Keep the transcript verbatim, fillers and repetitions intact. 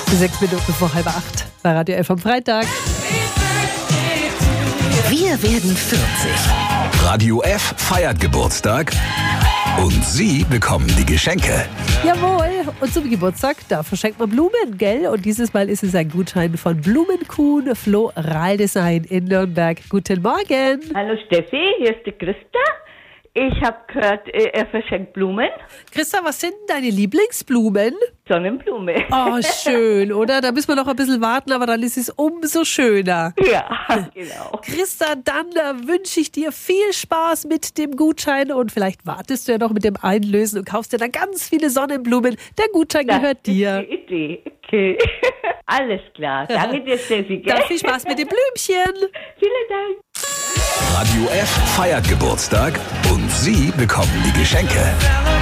Sechs Minuten vor halb acht bei Radio F am Freitag. Wir werden vierzig. Radio F feiert Geburtstag und Sie bekommen die Geschenke. Jawohl, und zum Geburtstag, da verschenkt man Blumen, gell? Und dieses Mal ist es ein Gutschein von Blumenkuhn Floraldesign in Nürnberg. Guten Morgen. Hallo Steffi, hier ist die Christa. Ich habe gehört, er verschenkt Blumen. Christa, was sind deine Lieblingsblumen? Sonnenblume. Oh, schön, oder? Da müssen wir noch ein bisschen warten, aber dann ist es umso schöner. Ja, genau. Christa, dann äh, wünsche ich dir viel Spaß mit dem Gutschein und vielleicht wartest du ja noch mit dem Einlösen und kaufst dir dann ganz viele Sonnenblumen. Der Gutschein Das gehört dir. ist die Idee. Okay. Alles klar. Danke dir, Steffi. Dann viel Spaß mit dem Blümchen. Vielen Dank. Radio F feiert Geburtstag und Sie bekommen die Geschenke.